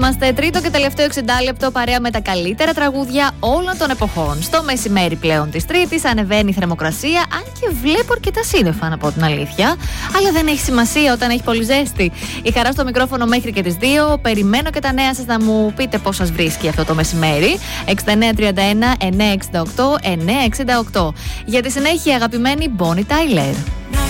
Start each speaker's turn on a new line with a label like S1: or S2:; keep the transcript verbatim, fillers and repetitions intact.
S1: Είμαστε τρίτο και τελευταίο εξήντα λεπτό παρέα με τα καλύτερα τραγούδια όλων των εποχών. Στο μεσημέρι πλέον της Τρίτης ανεβαίνει η θερμοκρασία, αν και βλέπω αρκετά σύννεφα να πω την αλήθεια. Αλλά δεν έχει σημασία όταν έχει πολύ ζέστη. Η Χαρά στο μικρόφωνο μέχρι και τις δύο. Περιμένω και τα νέα σας να μου πείτε πώς σας βρίσκει αυτό το μεσημέρι. εξήντα εννέα τριάντα ένα εννιακόσια εξήντα οκτώ εννιακόσια εξήντα οκτώ. Για τη συνέχεια, αγαπημένη Bonnie Tyler.